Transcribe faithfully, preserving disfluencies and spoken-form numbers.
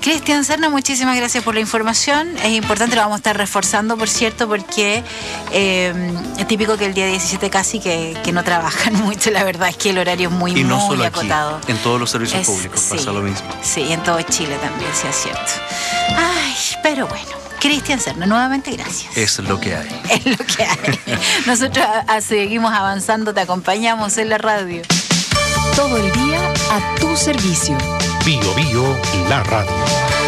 Cristian Serna, muchísimas gracias por la información. Es importante, lo vamos a estar reforzando, por cierto, porque eh, es típico que el día diecisiete casi que, que no trabajan mucho. La verdad es que el horario es muy, y no muy solo acotado. Aquí, en todos los servicios es, públicos sí, pasa lo mismo. Sí, en todo Chile también, sí es cierto. Ay, pero bueno. Cristian Serna, nuevamente gracias. Es lo que hay. Es lo que hay. Nosotros a, a, seguimos avanzando, te acompañamos en la radio. Todo el día a tu servicio. Bio Bio, la radio.